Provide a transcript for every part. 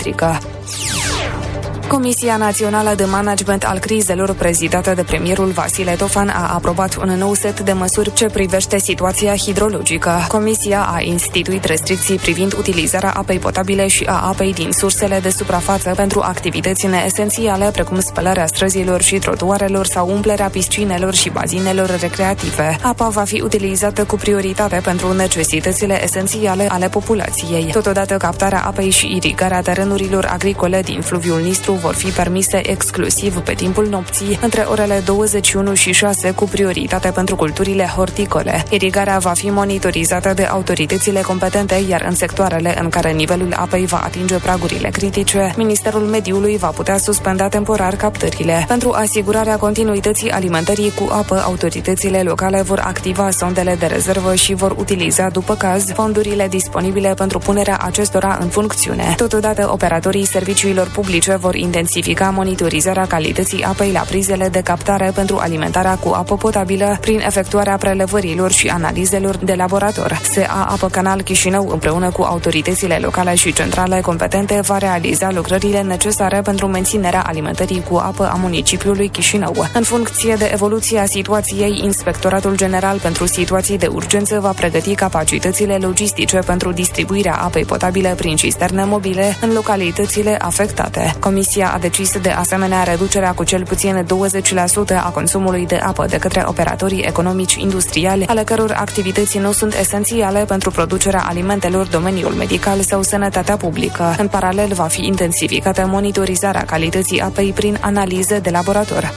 electrică. Comisia Națională de Management al Crizelor, prezidată de premierul Vasile Tofan, a aprobat un nou set de măsuri ce privește situația hidrologică. Comisia a instituit restricții privind utilizarea apei potabile și a apei din sursele de suprafață pentru activități neesențiale, precum spălarea străzilor și trotuarelor sau umplerea piscinelor și bazinelor recreative. Apa va fi utilizată cu prioritate pentru necesitățile esențiale ale populației. Totodată, captarea apei și irigarea terenurilor agricole din fluviul Nistru vor fi permise exclusiv pe timpul nopții, între orele 21 și 6, cu prioritate pentru culturile horticole. Irigarea va fi monitorizată de autoritățile competente, iar în sectoarele în care nivelul apei va atinge pragurile critice, Ministerul Mediului va putea suspenda temporar captările. Pentru asigurarea continuității alimentării cu apă, autoritățile locale vor activa sondele de rezervă și vor utiliza, după caz, fondurile disponibile pentru punerea acestora în funcțiune. Totodată, operatorii serviciilor publice vor intensifica monitorizarea calității apei la prizele de captare pentru alimentarea cu apă potabilă prin efectuarea prelevărilor și analizelor de laborator. SEA Apă Canal Chișinău, împreună cu autoritățile locale și centrale competente, va realiza lucrările necesare pentru menținerea alimentării cu apă a municipiului Chișinău. În funcție de evoluția situației, Inspectoratul General pentru Situații de Urgență va pregăti capacitățile logistice pentru distribuirea apei potabile prin cisterne mobile în localitățile afectate. Comisia a decis de asemenea reducerea cu cel puțin 20% a consumului de apă de către operatorii economici industriali, ale căror activități nu sunt esențiale pentru producerea alimentelor, domeniul medical sau sănătatea publică. În paralel, va fi intensificată monitorizarea calității apei prin analize de laborator.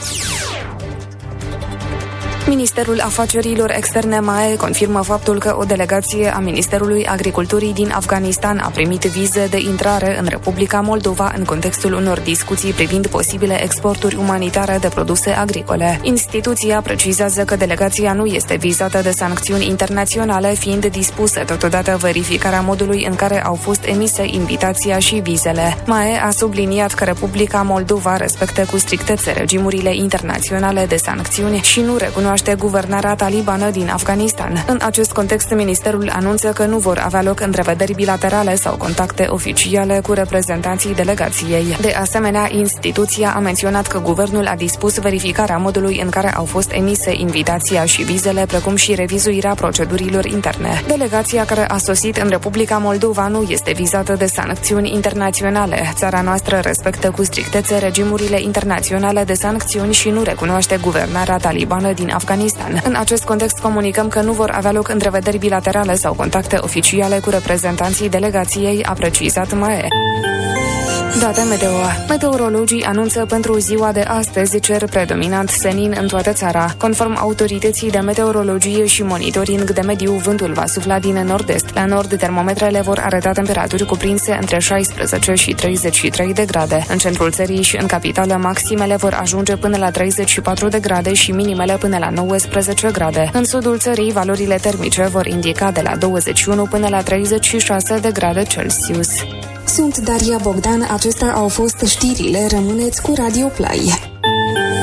Ministerul Afacerilor Externe MAE confirmă faptul că o delegație a Ministerului Agriculturii din Afganistan a primit vize de intrare în Republica Moldova în contextul unor discuții privind posibile exporturi umanitare de produse agricole. Instituția precizează că delegația nu este vizată de sancțiuni internaționale, fiind dispusă totodată verificarea modului în care au fost emise invitația și vizele. MAE a subliniat că Republica Moldova respectă cu strictețe regimurile internaționale de sancțiuni și nu recunoaște guvernarea talibană din Afganistan. În acest context, ministerul anunță că nu vor avea loc întrevederi bilaterale sau contacte oficiale cu reprezentanții delegației. De asemenea, instituția a menționat că guvernul a dispus verificarea modului în care au fost emise invitația și vizele, precum și revizuirea procedurilor interne. Delegația care a sosit în Republica Moldova nu este vizată de sancțiuni internaționale. Țara noastră respectă cu strictețe regimurile internaționale de sancțiuni și nu recunoaște guvernarea talibană din Afganistan. În acest context, comunicăm că nu vor avea loc întrevederi bilaterale sau contacte oficiale cu reprezentanții delegației, a precizat MAE. Date meteo. Meteorologii anunță pentru ziua de astăzi cer predominant senin în toată țara. Conform autorității de meteorologie și monitoring de mediu, vântul va sufla din nord-est. La nord, termometrele vor arăta temperaturi cuprinse între 16 și 33 de grade. În centrul țării și în capitală, maximele vor ajunge până la 34 de grade și minimele până la 19 grade. În sudul țării, valorile termice vor indica de la 21 până la 36 de grade Celsius. Sunt Daria Bogdan, acestea au fost știrile, rămâneți cu Radio Play.